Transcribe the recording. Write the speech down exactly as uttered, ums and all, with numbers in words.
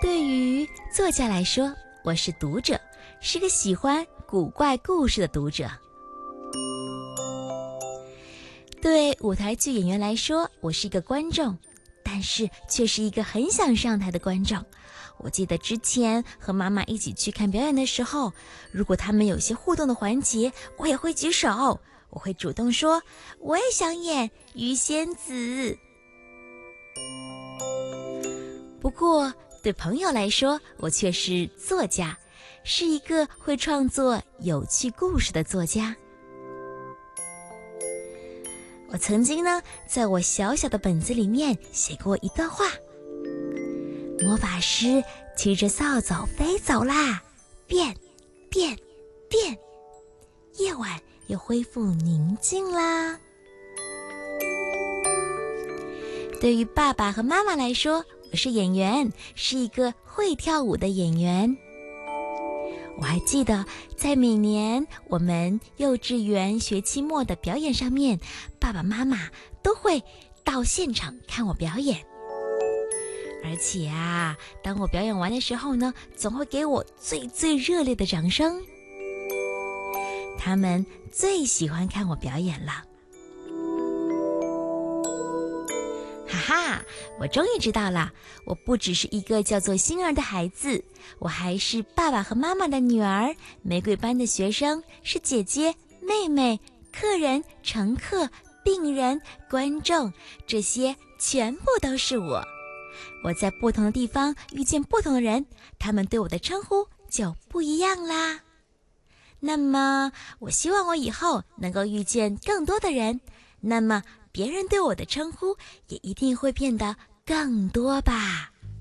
对于作家来说，我是读者，是个喜欢古怪故事的读者。对舞台剧演员来说，我是一个观众，但是却是一个很想上台的观众。我记得之前和妈妈一起去看表演的时候，如果他们有些互动的环节，我也会举手，我会主动说我也想演鱼仙子。不过对朋友来说，我却是作家，是一个会创作有趣故事的作家。我曾经呢，在我小小的本子里面写过一段话：魔法师骑着扫帚飞走啦，变变变，夜晚又恢复宁静啦。对于爸爸和妈妈来说，我是演员，是一个会跳舞的演员。我还记得在每年我们幼稚园学期末的表演上面，爸爸妈妈都会到现场看我表演。而且啊，当我表演完的时候呢，总会给我最最热烈的掌声。他们最喜欢看我表演了。哈哈，我终于知道了，我不只是一个叫做星儿的孩子，我还是爸爸和妈妈的女儿，玫瑰班的学生，是姐姐、妹妹、客人、乘客、病人、观众，这些全部都是我。我在不同的地方遇见不同的人，他们对我的称呼就不一样啦。那么，我希望我以后能够遇见更多的人，那么别人对我的称呼也一定会变得更多吧。